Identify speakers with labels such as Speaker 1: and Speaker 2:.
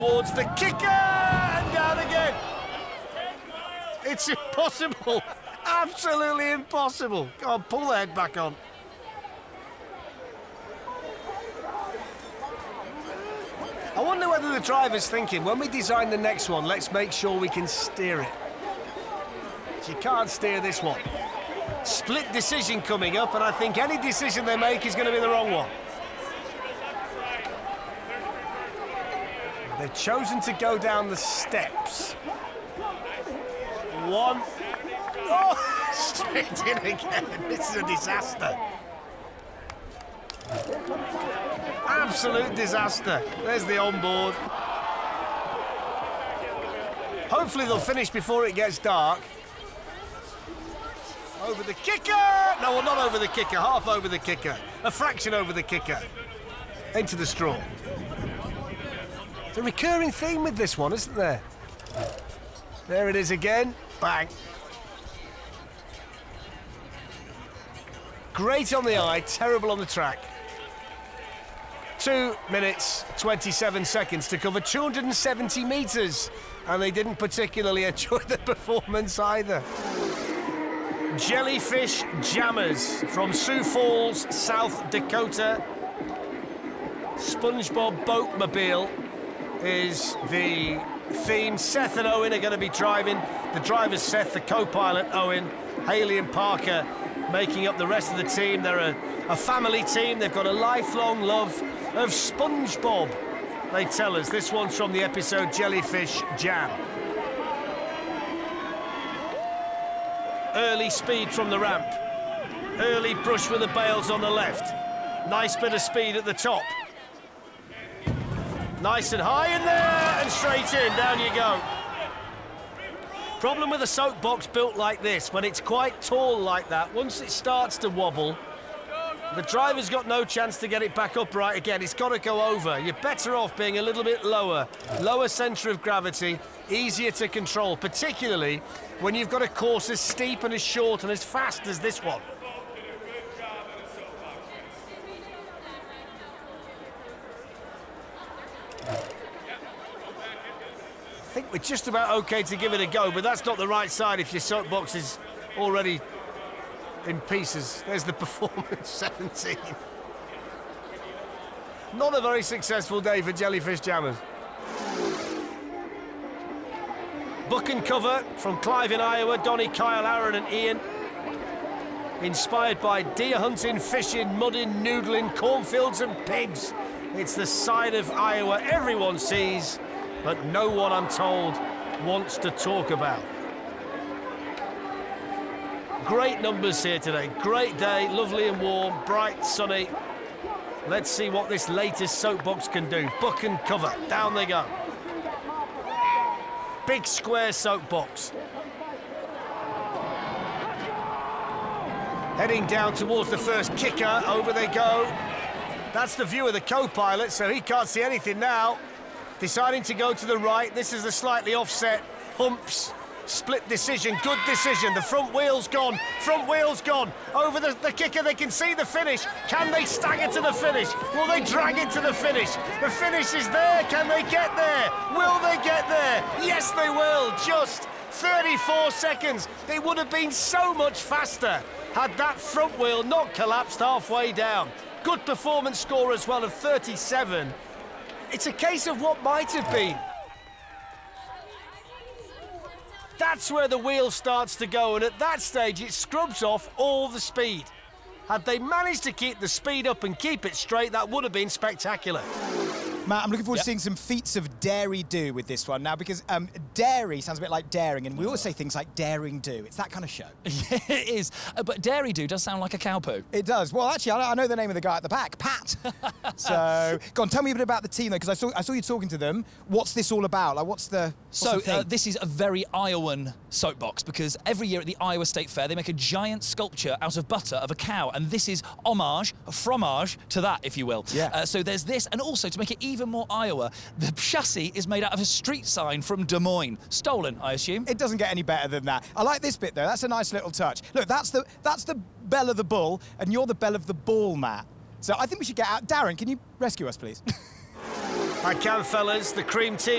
Speaker 1: towards the kicker and down again. It's impossible. Absolutely impossible. Go on, pull the head back on. I wonder whether the driver's thinking, when we design the next one, let's make sure we can steer it. You can't steer this one. Split decision coming up, and I think any decision they make is going to be the wrong one. They've chosen to go down the steps. One. Oh, straight in again. This is a disaster. Absolute disaster. There's the onboard. Hopefully they'll finish before it gets dark. Over the kicker! No, well, not over the kicker, half over the kicker. A fraction over the kicker. Into the straw. It's a recurring theme with this one, isn't there? There it is again. Bang. Great on the eye, terrible on the track. 2 minutes, 27 seconds to cover 270 metres. And they didn't particularly enjoy the performance either. Jellyfish Jammers from Sioux Falls, South Dakota. SpongeBob Boatmobile is the theme. Seth and Owen are going to be driving. The driver's Seth, the co-pilot Owen, Haley and Parker making up the rest of the team. They're a family team. They've got a lifelong love of SpongeBob, they tell us. This one's from the episode Jellyfish Jam. Early speed from the ramp. Early brush with the bails on the left. Nice bit of speed at the top. Nice and high in there and straight in. Down you go. Problem with a soapbox built like this, when it's quite tall like that, once it starts to wobble, the driver's got no chance to get it back upright again. It's got to go over. You're better off being a little bit lower. Lower centre of gravity, easier to control, particularly when you've got a course as steep and as short and as fast as this one. I think we're just about OK to give it a go, but that's not the right side if your soapbox is already in pieces. There's the performance, 17. Not a very successful day for Jellyfish Jammers. Book and cover from Clive in Iowa, Donny, Kyle, Aaron and Ian. Inspired by deer hunting, fishing, mudding, noodling, cornfields and pigs. It's the side of Iowa everyone sees, but no one, I'm told, wants to talk about. Great numbers here today. Great day, lovely and warm, bright, sunny. Let's see what this latest soapbox can do. Book and cover. Down they go. Big square soapbox. Heading down towards the first kicker. Over they go. That's the view of the co-pilot, so he can't see anything now. Deciding to go to the right. This is the slightly offset humps. Split decision, good decision. The front wheel's gone, front wheel's gone. Over the kicker, they can see the finish. Can they stagger to the finish? Will they drag it to the finish? The finish is there, can they get there? Will they get there? Yes, they will, just 34 seconds. They would have been so much faster had that front wheel not collapsed halfway down. Good performance score as well of 37. It's a case of what might have been. That's where the wheel starts to go, and at that stage it scrubs off all the speed. Had they managed to keep the speed up and keep it straight, that would have been spectacular.
Speaker 2: Matt, I'm looking forward to seeing some feats of dairy-do with this one now, because dairy sounds a bit like daring, and we always say things like daring-do. It's that kind of show.
Speaker 3: Yeah, it is. But dairy-do does sound like a cow poo.
Speaker 2: It does. Well, actually, I know the name of the guy at the back, Pat. So, go on, tell me a bit about the team, though, because I saw you talking to them. What's this all about? Like, what's the thing?
Speaker 3: This is a very Iowan soapbox, because every year at the Iowa State Fair, they make a giant sculpture out of butter of a cow, and this is homage, a fromage to that, if you will.
Speaker 2: Yeah.
Speaker 3: So there's this, and also to make it even more Iowa, the chassis is made out of a street sign from Des Moines. Stolen, I assume.
Speaker 2: It doesn't get any better than that. I like this bit, though. That's a nice little touch. Look, that's the bell of the bull, and you're the bell of the ball, Matt. So I think we should get out. Darren, can you rescue us, please?
Speaker 1: I can, fellas. The cream team